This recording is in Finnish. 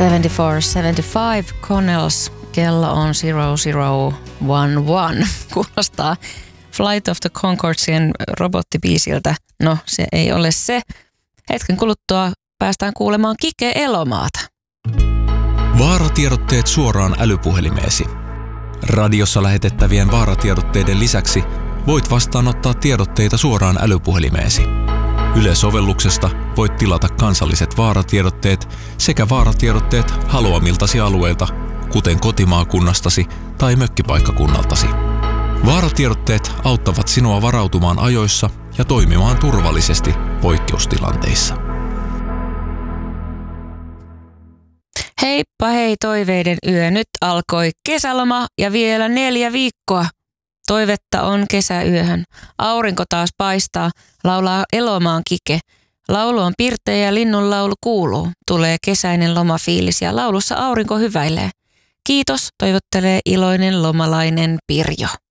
7475 Connells, kello on 0011. Kuulostaa Flight of the Conchordsien robottibiisiltä. No, se ei ole se. Hetken kuluttua päästään kuulemaan Kike Elomaata. Vaaratiedotteet suoraan älypuhelimeesi. Radiossa lähetettävien vaaratiedotteiden lisäksi voit vastaanottaa tiedotteita suoraan älypuhelimeesi. Yle-sovelluksesta voit tilata kansalliset vaaratiedotteet sekä vaaratiedotteet haluamiltasi alueilta, kuten kotimaakunnastasi tai mökkipaikkakunnaltasi. Vaaratiedotteet auttavat sinua varautumaan ajoissa ja toimimaan turvallisesti poikkeustilanteissa. Heippa hei toiveiden yö. Nyt alkoi kesäloma ja vielä 4 viikkoa. Toivetta on kesäyöhön. Aurinko taas paistaa, laulaa Elomaan Kike. Laulu on pirteä ja linnun laulu kuuluu. Tulee kesäinen lomafiilis ja laulussa aurinko hyväilee. Kiitos, toivottelee iloinen lomalainen Pirjo.